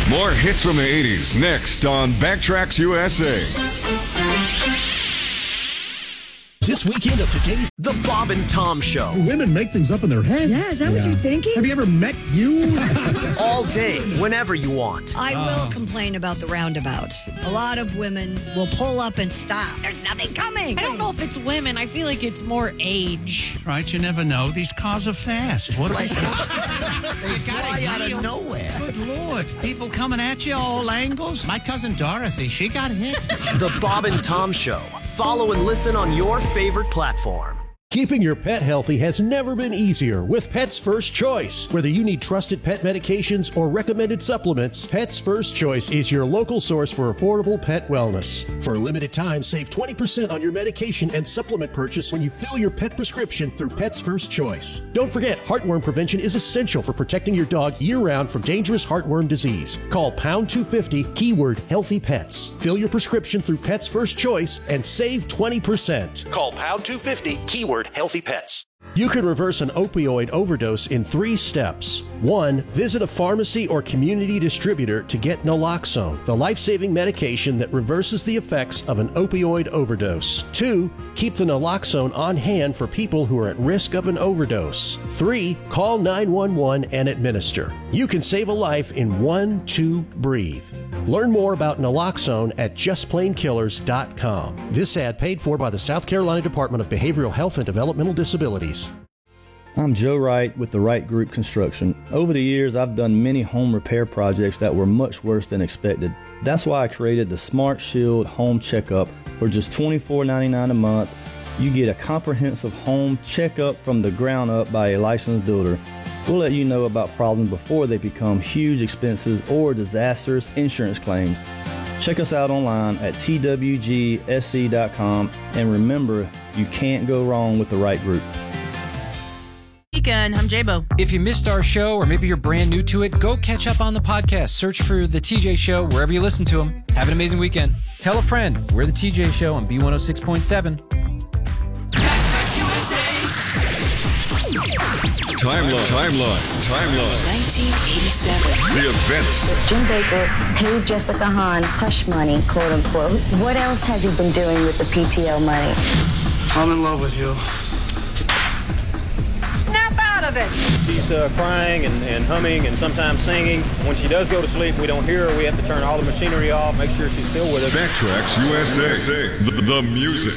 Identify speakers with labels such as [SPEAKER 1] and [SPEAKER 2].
[SPEAKER 1] More hits from the 80s next on Backtracks USA.
[SPEAKER 2] This weekend of today's
[SPEAKER 3] The Bob and Tom Show.
[SPEAKER 4] Women make things up in their head.
[SPEAKER 5] Yeah, is that what you're thinking?
[SPEAKER 4] Have you ever met you?
[SPEAKER 3] All day, whenever you want.
[SPEAKER 5] I will complain about the roundabouts. A lot of women will pull up and stop. There's nothing coming.
[SPEAKER 6] I don't know if it's women. I feel like it's more age.
[SPEAKER 2] Right, you never know. These cars are fast. What are they?
[SPEAKER 7] They fly out of nowhere.
[SPEAKER 2] Good Lord. People coming at you all angles.
[SPEAKER 7] My cousin Dorothy, she got hit.
[SPEAKER 3] The Bob and Tom Show. Follow and listen on your favorite platform.
[SPEAKER 8] Keeping your pet healthy has never been easier with Pets First Choice. Whether you need trusted pet medications or recommended supplements, Pets First Choice is your local source for affordable pet wellness. For a limited time, save 20% on your medication and supplement purchase when you fill your pet prescription through Pets First Choice. Don't forget, heartworm prevention is essential for protecting your dog year-round from dangerous heartworm disease. Call pound 250, keyword healthy pets. Fill your prescription through Pets First Choice and save 20%. Call pound 250, keyword healthy pets. You can reverse an opioid overdose in 3 steps. 1. Visit a pharmacy or community distributor to get naloxone, the life-saving medication that reverses the effects of an opioid overdose. 2. Keep the naloxone on hand for people who are at risk of an overdose. 3. Call 911 and administer. You can save a life in 1, 2, breathe. Learn more about naloxone at justplainkillers.com. This ad paid for by the South Carolina Department of Behavioral Health and Developmental Disabilities.
[SPEAKER 9] I'm Joe Wright with the Wright Group Construction. Over the years, I've done many home repair projects that were much worse than expected. That's why I created the Smart Shield Home Checkup. For just $24.99 a month, you get a comprehensive home checkup from the ground up by a licensed builder. We'll let you know about problems before they become huge expenses or disastrous insurance claims. Check us out online at twgsc.com, and remember, you can't go wrong with the Wright Group.
[SPEAKER 10] Weekend, I'm J-Bo.
[SPEAKER 11] If you missed our show or maybe you're brand new to it, go catch up on the podcast. Search for The TJ Show wherever you listen to them. Have an amazing weekend. Tell a friend. We're The TJ Show on B106.7.
[SPEAKER 1] Timeline.
[SPEAKER 12] 1987.
[SPEAKER 1] The events.
[SPEAKER 13] With Jim Baker paid Jessica Hahn hush money, quote unquote. What else has he been doing with the PTO money?
[SPEAKER 14] I'm in love with you.
[SPEAKER 6] Snap out of it.
[SPEAKER 15] She's crying and humming and sometimes singing. When she does go to sleep, we don't hear her. We have to turn all the machinery off, make sure she's still with us.
[SPEAKER 1] Backtracks USA. The music.